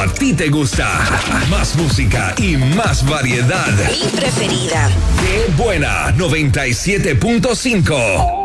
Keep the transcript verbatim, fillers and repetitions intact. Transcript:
a ti te gusta. Más música y más variedad. Mi preferida. Qué buena, noventa y siete punto cinco.